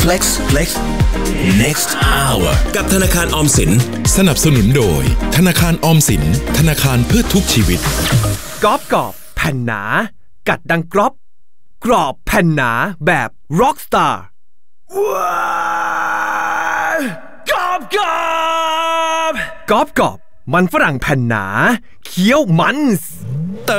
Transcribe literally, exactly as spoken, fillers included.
Flex Flex Next Hour กับธนาคารออมสินสนับสนุนโดยธนาคารออมสินธนาคารเพื่อทุกชีวิตกรอบกรอบแผ่นหนากัดดังกรอบกรอบแผ่นหนาแบบ Rockstar ว้าวกรอบกรอบกรอบกรอบมันฝรั่งแผ่นหนาเคี้ยวมัน